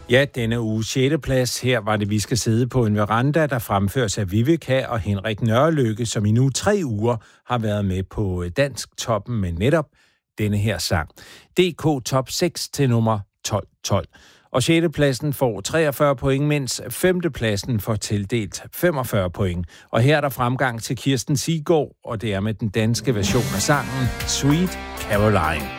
Ja, denne uge 6. plads. Her var det, vi skal sidde på en veranda, der fremføres af Vivica og Henrik Nørrelykke, som i nu 3 uger har været med på Dansk Toppen med netop denne her sang. DK Top 6 til nummer 1212. Og 6. pladsen får 43 point, mens 5. pladsen får tildelt 45 point. Og her er der fremgang til Kirsten Siggaard, og det er med den danske version af sangen Sweet Caroline.